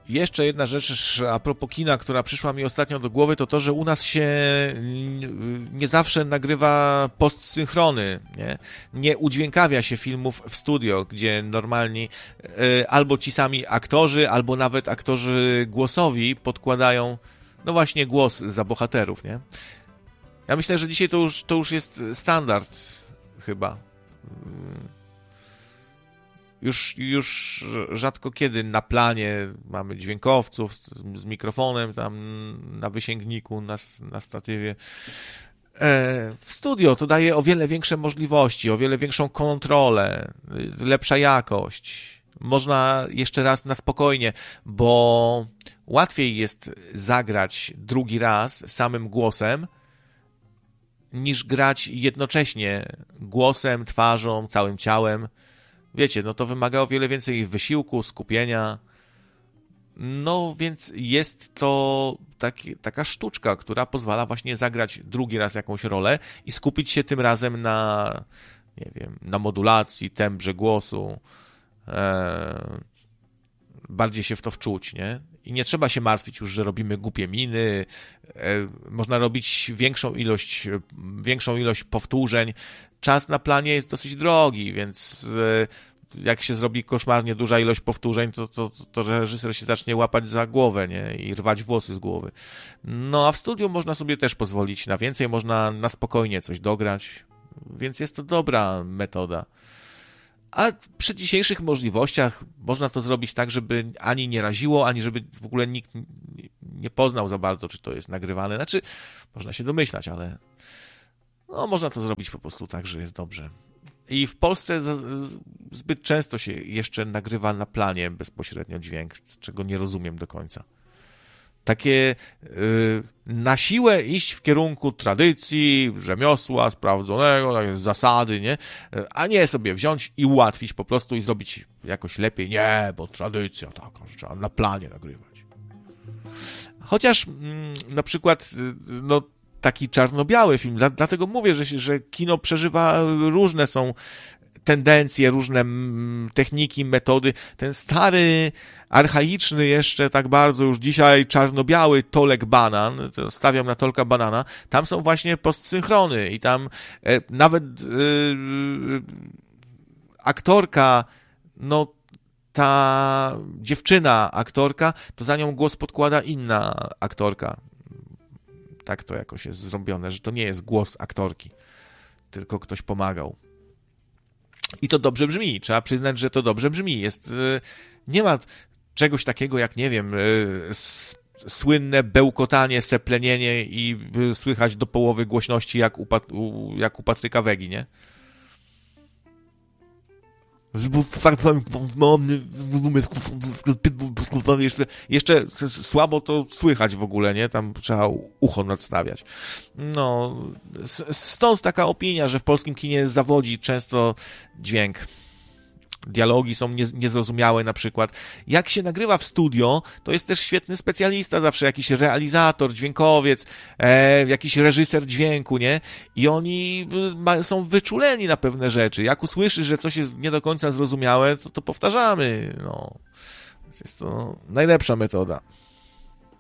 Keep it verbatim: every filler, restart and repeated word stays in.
Jeszcze jedna rzecz a propos kina, która przyszła mi ostatnio do głowy, to to, że u nas się nie zawsze nagrywa postsynchrony, nie? Nie udźwiękawia się filmów w studio, gdzie normalni albo ci sami aktorzy, albo nawet aktorzy głosowi podkładają, no właśnie, głos za bohaterów, nie? Ja myślę, że dzisiaj to już, to już jest standard chyba. Już, już rzadko kiedy na planie mamy dźwiękowców z, z mikrofonem tam na wysięgniku, na, na statywie. E, w studio to daje o wiele większe możliwości, o wiele większą kontrolę, lepsza jakość. Można jeszcze raz na spokojnie, bo łatwiej jest zagrać drugi raz samym głosem, niż grać jednocześnie głosem, twarzą, całym ciałem. Wiecie, no to wymaga o wiele więcej wysiłku, skupienia. No więc jest to taki, taka sztuczka, która pozwala właśnie zagrać drugi raz jakąś rolę i skupić się tym razem na, nie wiem, na modulacji, tembrze głosu. E, bardziej się w to wczuć, nie? I nie trzeba się martwić już, że robimy głupie miny. E, można robić większą ilość, większą ilość powtórzeń. Czas na planie jest dosyć drogi, więc e, jak się zrobi koszmarnie duża ilość powtórzeń, to, to, to reżyser się zacznie łapać za głowę, nie? I rwać włosy z głowy. No a w studiu można sobie też pozwolić na więcej, można na spokojnie coś dograć, więc jest to dobra metoda. A przy dzisiejszych możliwościach można to zrobić tak, żeby ani nie raziło, ani żeby w ogóle nikt nie poznał za bardzo, czy to jest nagrywane. Znaczy, można się domyślać, ale no, można to zrobić po prostu tak, że jest dobrze. I w Polsce zbyt często się jeszcze nagrywa na planie bezpośrednio dźwięk, czego nie rozumiem do końca. Takie yy, na siłę iść w kierunku tradycji, rzemiosła sprawdzonego, takie zasady, nie? A nie sobie wziąć i ułatwić po prostu i zrobić jakoś lepiej. Nie, bo tradycja taka, że trzeba na planie nagrywać. Chociaż mm, na przykład no, taki czarno-biały film, dla, dlatego mówię, że, że kino przeżywa, różne są tendencje, różne techniki, metody. Ten stary, archaiczny jeszcze tak bardzo już dzisiaj czarno-biały Tolek Banan, to stawiam na Tolka Banana, tam są właśnie postsynchrony i tam e, nawet e, aktorka, no ta dziewczyna aktorka, to za nią głos podkłada inna aktorka. Tak to jakoś jest zrobione, że to nie jest głos aktorki, tylko ktoś pomagał. I to dobrze brzmi. Trzeba przyznać, że to dobrze brzmi. Jest, nie ma czegoś takiego jak, nie wiem, słynne bełkotanie, seplenienie i słychać do połowy głośności jak u, Pat- u, jak u Patryka Wegi, nie? Jeszcze, jeszcze słabo to słychać w ogóle, nie? Tam trzeba ucho nadstawiać. No, stąd taka opinia, że w polskim kinie zawodzi często dźwięk. Dialogi są nie, niezrozumiałe na przykład. Jak się nagrywa w studio, to jest też świetny specjalista zawsze, jakiś realizator, dźwiękowiec, e, jakiś reżyser dźwięku, nie? I oni ma, są wyczuleni na pewne rzeczy. Jak usłyszysz, że coś jest nie do końca zrozumiałe, to to powtarzamy, no. Jest to najlepsza metoda.